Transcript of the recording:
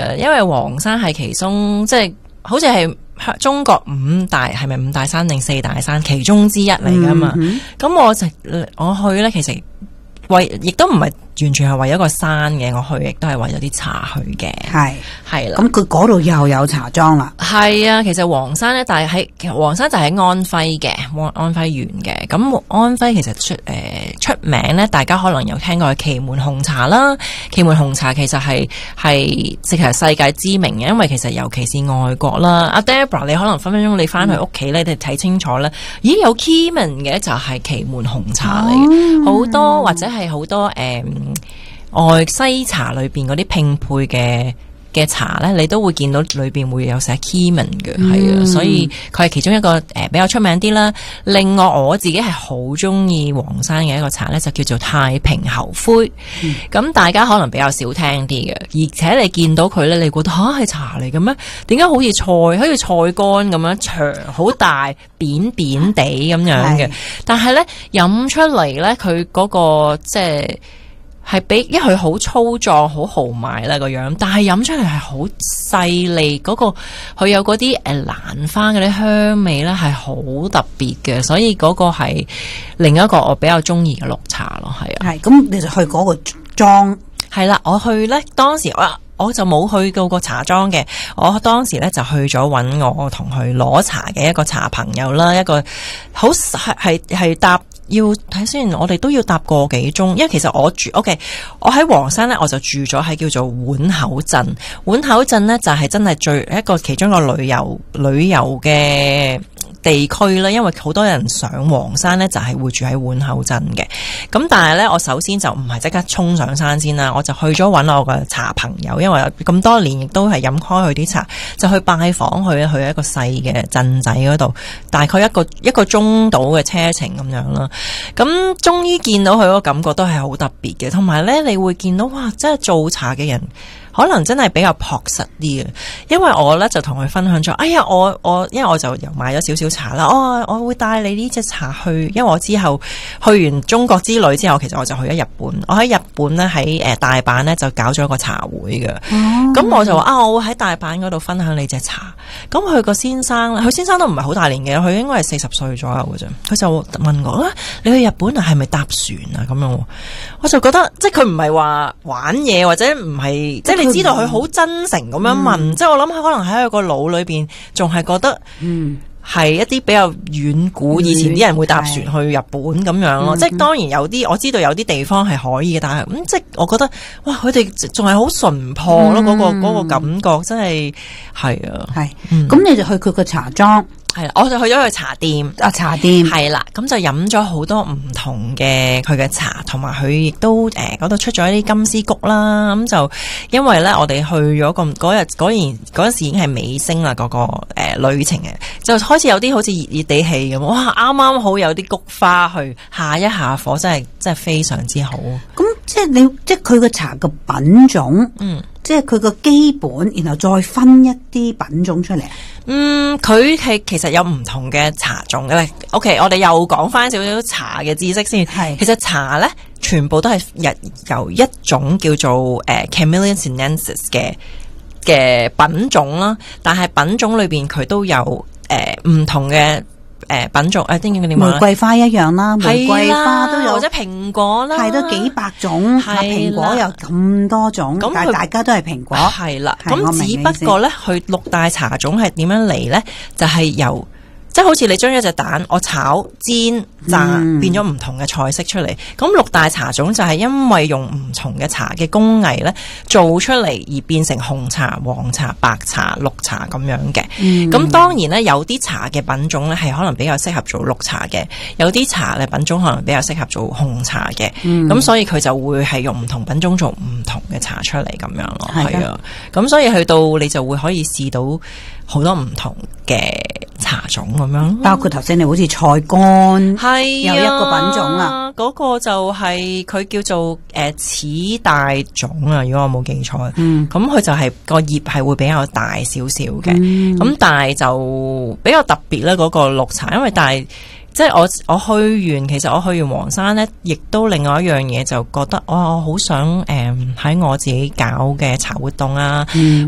因為黃山係其中即係好似係中國五大，係咪五大山定四大山其中之一嚟噶嘛？咁我去咧，其實亦都唔係完全係為咗個山嘅，我去亦都係為咗啲茶去嘅。係啦， 咁佢嗰度又有茶莊啦。 係啊，其實黃山咧，但係喺黃山就喺安徽嘅，安徽縣嘅。咁安徽其實出名咧，大家可能有聽過祁門紅茶啦。祁門紅茶其實係直係世界知名嘅，因為其實尤其是外國啦。阿 Deborah， 你可能分分鐘你翻去屋企咧，你睇清楚咧，咦有 Keyman 嘅就係祁門紅茶嚟嘅，好多或者係好多外西茶裏邊嗰啲拼配嘅茶咧，你都會見到裏邊會有寫 Keyman 嘅，係啊，所以佢係其中一個比較出名啲啦。另外我自己係好中意黃山嘅一個茶咧，就叫做太平猴灰。咁大家可能比較少聽啲嘅，而且你見到佢咧，你覺得係茶嚟嘅咩？點解好似菜乾咁樣長好大扁扁地咁樣嘅？但係咧飲出嚟咧，佢嗰個即係因為佢好粗壯、好豪邁啦個樣，但係飲出嚟係好細膩，佢有嗰啲蘭花嗰啲香味咧，係好特別嘅，所以嗰個係另一個我比較中意嘅綠茶咯，係啊。係咁，你就去嗰個莊係啦。我去咧當時我就冇去到個茶莊嘅，我當時咧就去咗揾我同佢攞茶嘅一個茶朋友啦，一個好係搭。要睇先，我哋都要搭個幾鐘，因為其實我我喺黃山咧，我就住咗喺叫做碗口鎮。碗口鎮咧就係真係其中一個旅遊嘅地區啦，因為好多人上黃山咧就係會住喺碗口鎮嘅。咁但係咧，我首先就唔係即刻衝上山先啦，我就去咗揾我個茶朋友，因為咁多年亦都係飲開佢啲茶，就去拜訪佢去一個細嘅鎮仔嗰度，大概一個鐘到嘅車程咁樣啦。咁終於見到佢個感覺都係好特別嘅，同埋咧你會見到哇，真係做茶嘅人可能真係比較樸實啲嘅，因為我咧就同佢分享咗，因為我就又買咗少少茶啦，我會帶你呢隻茶去，因為我之後去完中國之旅之後，其實我就去咗日本，我喺日本咧喺大阪咧就搞咗一個茶會嘅，咁我就話我會喺大阪嗰度分享你隻茶，咁佢個先生都唔係好大年紀，佢應該係40歲左右嘅啫，佢就問我你去日本係咪搭船啊咁樣，我就覺得即係佢唔係話玩嘢或者唔係即係你知道佢好真誠咁樣問，即係我諗佢可能喺佢個腦裏邊仲係覺得係一啲比較遠古，以前啲人會搭船去日本咁樣咯。即係當然有啲我知道有啲地方係可以嘅，但係即係我覺得哇，佢哋仲係好淳樸咯，嗰個感覺真係啊。係咁你就去佢個茶莊。 係啦，我就去咗佢茶店。茶店係啦，咁就飲咗好多唔同嘅佢嘅茶，同埋佢亦都嗰度出咗一啲金絲菊啦。咁就因為咧，我哋去咗嗰時已經係尾聲啦，嗰個旅程嘅，就開始有啲好似熱熱地氣咁。哇，啱啱好有啲菊花去下一下火，真係非常之好。 咁即係佢個茶嘅品種，即係佢個基本，然後再分一啲品種出嚟。 佢係其實有唔同嘅茶種嘅。OK， 我哋又講翻少少茶嘅知識先。係，其實茶咧全部都係由一種叫做Camellia sinensis 嘅品種啦，但係品種裏邊佢都有唔同嘅。品種玫瑰花一樣啦，玫瑰花都有， 或者蘋果啦， 係都幾百種，蘋果有咁多種，但係大家都係蘋果， 係啦。咁只不過咧，佢六大茶種係點樣嚟咧？就係由即係好似你將一隻蛋我炒、煎、炸變咗唔同嘅菜式出嚟。咁六大茶種就係因為用唔同嘅茶嘅工藝咧做出嚟而變成紅茶、黃茶、白茶、綠茶咁樣嘅。咁當然咧，有啲茶嘅品種咧係可能比較適合做綠茶嘅，有啲茶嘅品種可能比較適合做紅茶嘅。咁所以佢就會係用唔同品種做唔同嘅茶出嚟咁樣咯。係啊，咁所以去到你就會可以試到好多唔同嘅茶種咁樣， 包括頭先你好似菜乾，係有一個品種啊， 嗰個就係佢叫做齒大種啊，如果我冇記錯，咁佢就係個葉係會比較大少少嘅，咁但係就比較特別咧嗰個綠茶，因為但係。即係我其實我去完黃山咧，亦都另外一樣嘢就覺得我好想喺我自己搞嘅茶活動啊，